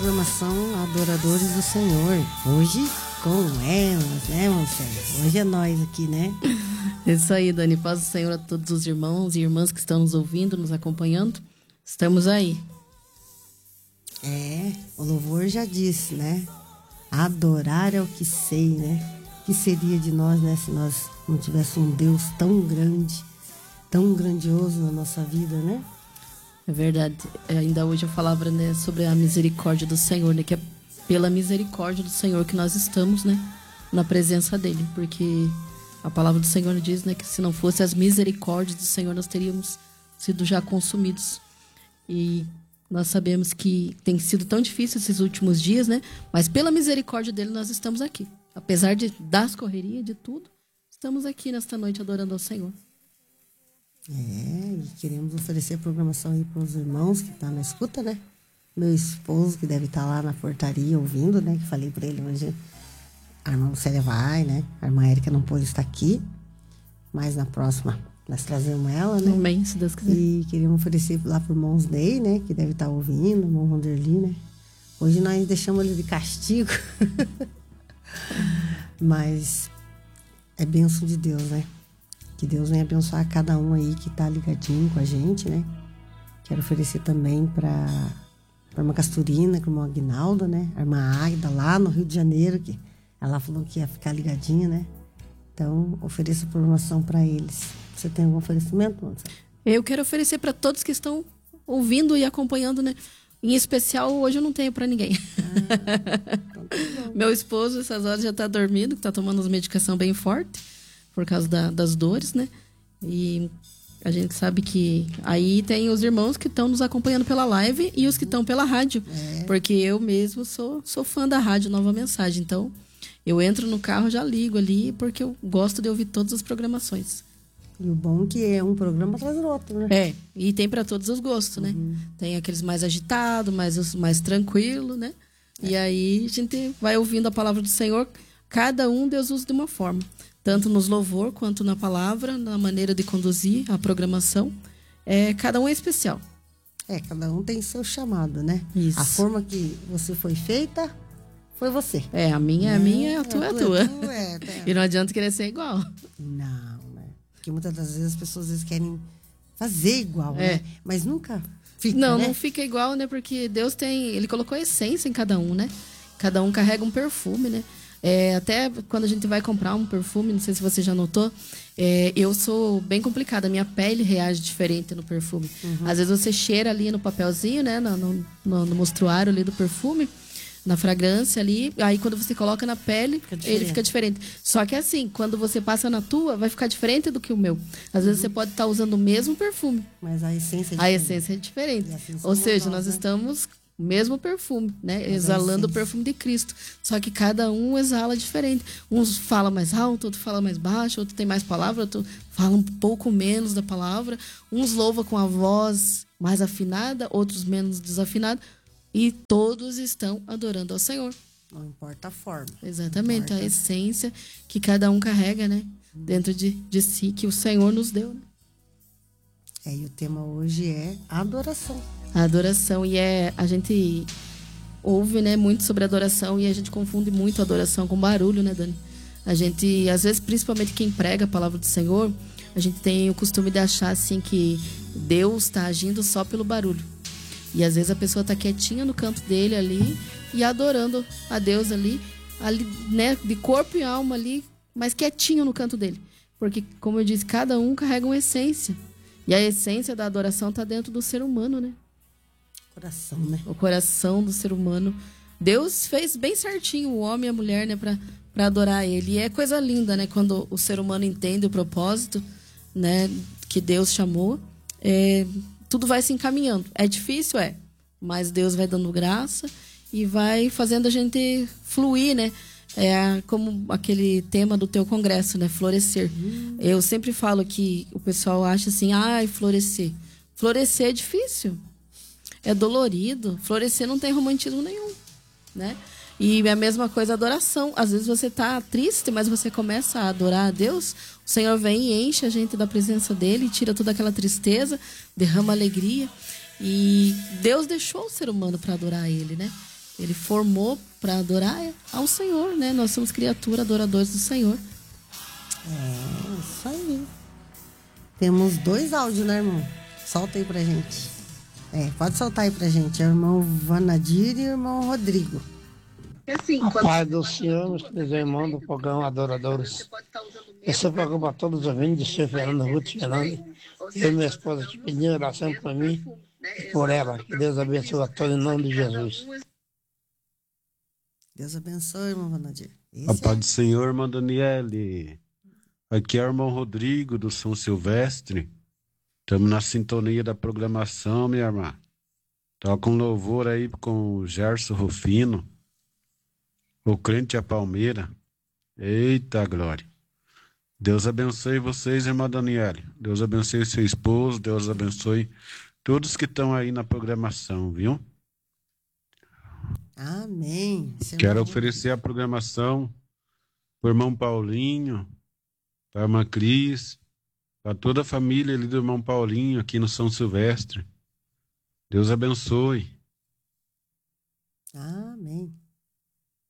Programação Adoradores do Senhor. Hoje com elas, né, Marcelo? Hoje é nós aqui, né? Isso aí, Dani. Paz do Senhor a todos os irmãos e irmãs que estão nos ouvindo, nos acompanhando. Estamos aí. O louvor já disse, né? Adorar é o que sei, né? O que seria de nós, né, se nós não tivéssemos um Deus tão grande, tão grandioso na nossa vida, né? É verdade. Ainda hoje eu falava, né, sobre a misericórdia do Senhor, né? Que é pela misericórdia do Senhor que nós estamos, né, na presença dele. Porque a palavra do Senhor diz, né, que se não fosse as misericórdias do Senhor, nós teríamos sido já consumidos. E nós sabemos que tem sido tão difícil esses últimos dias, né? Mas pela misericórdia dele nós estamos aqui. Apesar das correrias, de tudo, estamos aqui nesta noite adorando ao Senhor. E queremos oferecer programação aí para os irmãos que estão na escuta, né? Meu esposo, que deve estar lá na portaria ouvindo, né? Que falei para ele hoje, a irmã Lucélia vai, né? A irmã Érica não pôde estar aqui, mas na próxima nós trazemos ela, né? Amém, se Deus quiser. E queríamos oferecer lá para o irmão Ney, né? Que deve estar ouvindo, o irmão Vanderly, né? Hoje nós deixamos ele de castigo. Mas é bênção de Deus, né? Que Deus venha abençoar cada um aí que tá ligadinho com a gente, né? Quero oferecer também para a irmã Casturina, com o irmão Aguinaldo, né? A irmã Águida, lá no Rio de Janeiro, que ela falou que ia ficar ligadinha, né? Então, ofereço programação para eles. Você tem algum oferecimento, Marcelo? Eu quero oferecer para todos que estão ouvindo e acompanhando, né? Em especial, hoje eu não tenho para ninguém. Então tá bom. Meu esposo, essas horas, já tá dormindo, tá tomando uma medicação bem forte, por causa das dores, né? E a gente sabe que aí tem os irmãos que estão nos acompanhando pela live e os que estão pela rádio. Porque eu mesmo sou fã da rádio Nova Mensagem. Então, eu entro no carro, já ligo ali, porque eu gosto de ouvir todas as programações. E o bom é que é um programa atrás do outro, né? E tem para todos os gostos, né? Tem aqueles mais agitados, mais tranquilo, né? E aí a gente vai ouvindo a palavra do Senhor. Cada um Deus usa de uma forma. Tanto nos louvor, quanto na palavra, na maneira de conduzir a programação. Cada um é especial. Cada um tem seu chamado, né? Isso. A forma que você foi feita, foi você. A minha é a minha, a tua é a tua. E não adianta querer ser igual. Não, né? Porque muitas das vezes as pessoas às vezes querem fazer igual, né? Mas nunca fica, Não, né? não fica igual, né? Porque Deus ele colocou a essência em cada um, né? Cada um carrega um perfume, né? Até quando a gente vai comprar um perfume, não sei se você já notou, eu sou bem complicada, minha pele reage diferente no perfume. Às vezes você cheira ali no papelzinho, né, no mostruário ali do perfume, na fragrância ali, aí quando você coloca na pele, ele fica diferente. Só que assim, quando você passa na tua, vai ficar diferente do que o meu. Às vezes você pode estar usando o mesmo perfume, mas a essência é diferente. A essência é diferente. Ou seja, nós estamos o mesmo perfume, né? Exalando o perfume de Cristo. Só que cada um exala diferente. Uns fala mais alto, outro fala mais baixo, outro tem mais palavra, outro fala um pouco menos da palavra. Uns louva com a voz mais afinada, outros menos desafinada. E todos estão adorando ao Senhor. Não importa a forma. Exatamente, a essência que cada um carrega, né? Dentro de si, que o Senhor nos deu, né? E o tema hoje é adoração. A adoração, e a gente ouve, né, muito sobre adoração e a gente confunde muito a adoração com barulho, né, Dani? A gente, às vezes, principalmente quem prega a palavra do Senhor, a gente tem o costume de achar, assim, que Deus está agindo só pelo barulho. E, às vezes, a pessoa está quietinha no canto dele ali e adorando a Deus ali, né, de corpo e alma ali, mas quietinho no canto dele. Porque, como eu disse, cada um carrega uma essência. E a essência da adoração está dentro do ser humano, né? Coração, né? O coração do ser humano. Deus fez bem certinho o homem e a mulher, né, para adorar ele. E é coisa linda, né, quando o ser humano entende o propósito, né, que Deus chamou. Tudo vai se encaminhando. É difícil, mas Deus vai dando graça e vai fazendo a gente fluir, né? Como aquele tema do teu congresso, né? Florescer. Eu sempre falo que o pessoal acha assim, florescer. Florescer é difícil. É dolorido. Florescer não tem romantismo nenhum, né? E é a mesma coisa a adoração. Às vezes você tá triste, mas você começa a adorar a Deus. O Senhor vem e enche a gente da presença dele, tira toda aquela tristeza, derrama alegria. E Deus deixou o ser humano para adorar ele, né? Ele formou para adorar ao Senhor, né? Nós somos criatura, adoradores do Senhor. É, isso aí. Temos 2 áudios, né, irmão? Solta aí pra gente. Pode soltar aí pra gente. É o irmão Vanadir e o irmão Rodrigo. A paz do Senhor, meus queridos irmãos do programa Adoradores. Esse é o programa para todos os ouvintes de Sr. Fernando Ruth Fernandes. Eu e minha esposa te pedindo oração para mim e por ela. Que Deus abençoe a todos em nome de Jesus. Deus abençoe, irmão Vanadir. A paz do Senhor, irmã Daniele. Aqui é o irmão Rodrigo, do São Silvestre. Estamos na sintonia da programação, minha irmã. Toca um louvor aí com o Gerson Rufino. O crente é Palmeira. Eita glória. Deus abençoe vocês, irmã Daniele. Deus abençoe seu esposo. Deus abençoe todos que estão aí na programação, viu? Amém. Quero oferecer a programação para o irmão Paulinho, para a irmã Cris, para toda a família ali do irmão Paulinho aqui no São Silvestre. Deus abençoe. Amém.